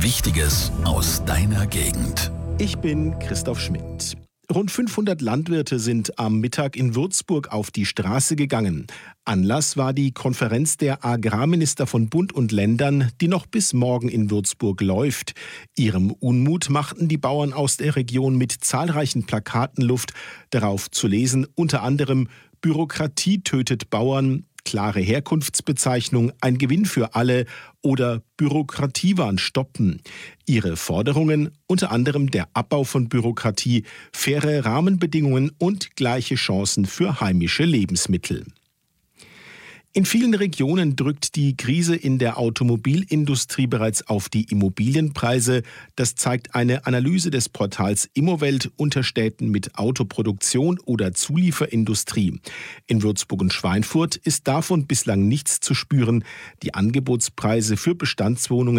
Wichtiges aus deiner Gegend. Ich bin Christoph Schmidt. Rund 500 Landwirte sind am Mittag in Würzburg auf die Straße gegangen. Anlass war die Konferenz der Agrarminister von Bund und Ländern, die noch bis morgen in Würzburg läuft. Ihrem Unmut machten die Bauern aus der Region mit zahlreichen Plakaten Luft. Darauf zu lesen unter anderem: Bürokratie tötet Bauern, klare Herkunftsbezeichnung, ein Gewinn für alle oder Bürokratiewahn stoppen. Ihre Forderungen, unter anderem der Abbau von Bürokratie, faire Rahmenbedingungen und gleiche Chancen für heimische Lebensmittel. In vielen Regionen drückt die Krise in der Automobilindustrie bereits auf die Immobilienpreise. Das zeigt eine Analyse des Portals Immowelt unter Städten mit Autoproduktion oder Zulieferindustrie. In Würzburg und Schweinfurt ist davon bislang nichts zu spüren. Die Angebotspreise für Bestandswohnungen